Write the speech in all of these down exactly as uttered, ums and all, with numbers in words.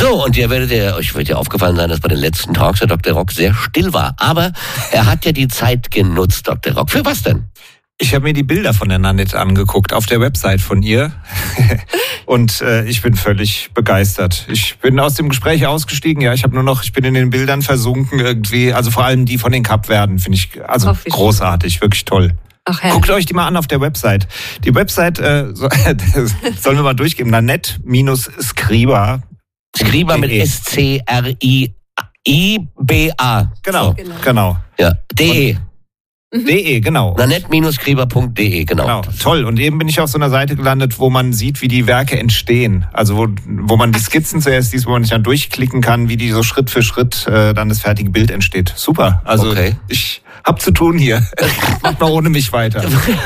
So, und ihr werdet ja, euch wird ja aufgefallen sein, dass bei den letzten Talks der Doktor Rock sehr still war. Aber er hat ja die Zeit genutzt, Doktor Rock. Für was denn? Ich habe mir die Bilder von der Nanette angeguckt auf der Website von ihr und äh, ich bin völlig begeistert. Ich bin aus dem Gespräch ausgestiegen, ja, ich habe nur noch, ich bin in den Bildern versunken irgendwie, also vor allem die von den Kapverden finde ich also oh, großartig, wirklich toll. Ach, ja. Guckt euch die mal an auf der Website. Die Website äh, so, sollen wir mal durchgeben, Nanette-Skriba. Skriba mit S C R I I B A. Genau, so. genau. genau. Ja, de. De, genau. Nanette-Skriba punkt de, genau. Genau, toll. Und eben bin ich auf so einer Seite gelandet, wo man sieht, wie die Werke entstehen. Also wo, wo man die Skizzen zuerst sieht, wo man sich dann durchklicken kann, wie die so Schritt für Schritt äh, dann das fertige Bild entsteht. Super. Also okay. Ich hab zu tun hier. Macht mal ohne mich weiter.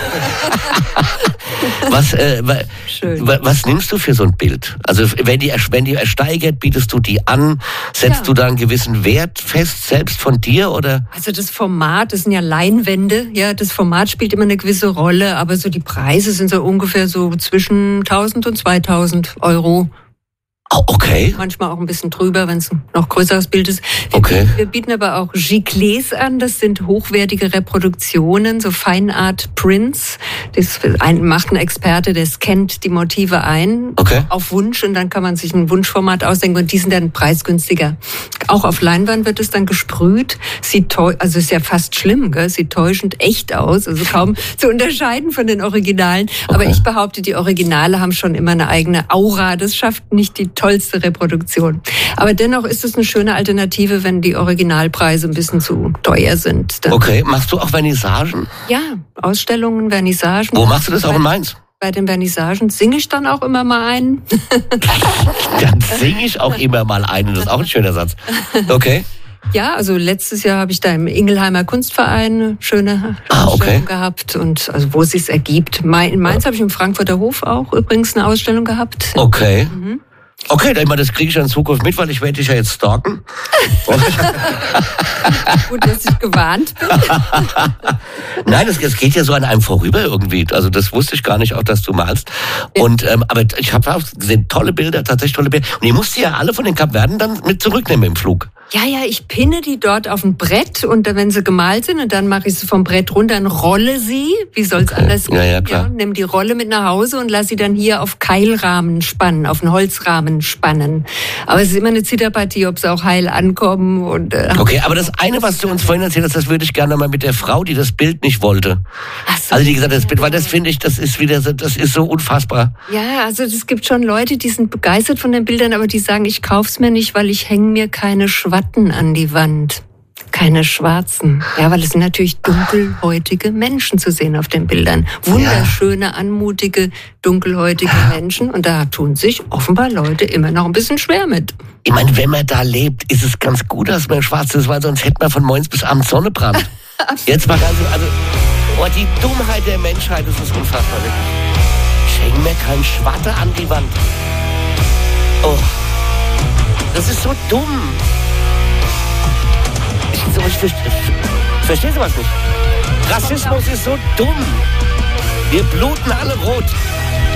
Was, äh, was nimmst du für so ein Bild? Also wenn die, wenn die ersteigert, bietest du die an? Setzt ja. du da einen gewissen Wert fest, selbst von dir? Oder? Also das Format, das sind ja Leinwände. Ja, das Format spielt immer eine gewisse Rolle. Aber so die Preise sind so ungefähr so zwischen tausend und zweitausend Euro. Oh, okay. Manchmal auch ein bisschen drüber, wenn es ein noch größeres Bild ist. Wir, okay. wir bieten aber auch Giclées an. Das sind hochwertige Reproduktionen, so Fine Art Prints. Das macht ein Experte, der scannt die Motive ein okay. auf Wunsch und dann kann man sich ein Wunschformat ausdenken und die sind dann preisgünstiger. Auch auf Leinwand wird es dann gesprüht. Sieht täu- also ist ja fast schlimm, gell? Sieht täuschend echt aus, also kaum zu unterscheiden von den Originalen. Okay. Aber ich behaupte, die Originale haben schon immer eine eigene Aura. Das schafft nicht die tollste Reproduktion. Aber dennoch ist es eine schöne Alternative, wenn die Originalpreise ein bisschen zu teuer sind. Dann okay, machst du auch Vernissagen? Ja, Ausstellungen, Vernissagen. Wo machst du das? Auch in Mainz? Bei den Vernissagen singe ich dann auch immer mal einen. Dann singe ich auch immer mal einen. Das ist auch ein schöner Satz. Okay. Ja, also letztes Jahr habe ich da im Ingelheimer Kunstverein eine schöne ah, Ausstellung okay. gehabt und also wo es sich ergibt. In Mainz habe ich im Frankfurter Hof auch übrigens eine Ausstellung gehabt. Okay. Mhm. Okay, ich meine, das kriege ich ja in Zukunft mit, weil ich werde dich ja jetzt stalken. Gut, dass ich gewarnt bin. Nein, es, es geht ja so an einem vorüber irgendwie. Also das wusste ich gar nicht, auch dass du malst. Und ähm, aber ich habe auch gesehen, tolle Bilder, tatsächlich tolle Bilder. Und die musst du ja alle von den Kapverden dann mit zurücknehmen im Flug. Ja, ja, ich pinne die dort auf ein Brett und dann, wenn sie gemalt sind und dann mache ich sie vom Brett runter und rolle sie. Wie soll's okay. anders gehen? Ja, ja, klar. Ja, nimm die Rolle mit nach Hause und lass sie dann hier auf Keilrahmen spannen, auf einen Holzrahmen spannen. Aber es ist immer eine Zitterpartie, ob sie auch heil ankommen. Und, äh, okay, aber das eine, was du uns vorhin erzählt hast, das würde ich gerne mal mit der Frau, die das Bild nicht wollte. Ach so, also die gesagt hat, das ja, Bild, weil das finde ich, das ist wieder so, das ist so unfassbar. Ja, also es gibt schon Leute, die sind begeistert von den Bildern, aber die sagen, ich kauf's mir nicht, weil ich hänge mir keine Schwatten an die Wand. Keine schwarzen. Ja, weil es sind natürlich dunkelhäutige Menschen zu sehen auf den Bildern. Wunderschöne, anmutige, dunkelhäutige Menschen. Und da tun sich offenbar Leute immer noch ein bisschen schwer mit. Ich meine, wenn man da lebt, ist es ganz gut, dass man schwarz ist, weil sonst hätte man von morgens bis abends Sonnebrand. Jetzt mal ganz, also, oh, die Dummheit der Menschheit, das ist unfassbar, wirklich. Ich hänge mir kein Schwatte an die Wand. Oh, das ist so dumm. Ich, so, ich, ich, ich verstehe sowas nicht. Rassismus ist so dumm. Wir bluten alle rot.